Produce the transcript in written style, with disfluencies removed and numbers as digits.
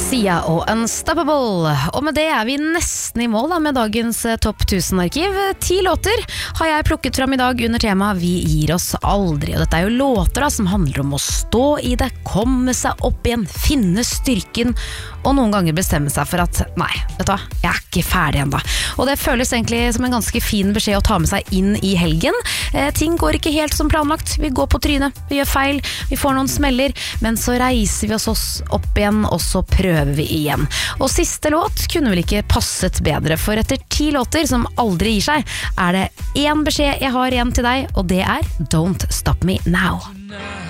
Sia og Unstoppable. Og med det vi nesten i mål med dagens Topp 1000-arkiv. 10 låter har jeg plukket fram i dag under tema Vi gir oss aldri. Og dette jo låter som handler om å stå i det, komme seg opp igjen, finne styrken, og noen ganger bestemme seg for at nei, vet du hva, jeg ikke ferdig enda. Og det føles egentlig som en ganske fin beskjed å ta med seg inn i helgen. Ting går ikke helt som planlagt. Vi går på trynet, vi gjør feil, vi får noen smeller, men så reiser vi oss opp igjen, og så prøver vi igjen. Og siste låt kunne vel ikke passet bedre, for etter 10 låter som aldri gir seg, det en beskjed jeg har igjen til deg, og det Don't Stop Me Now.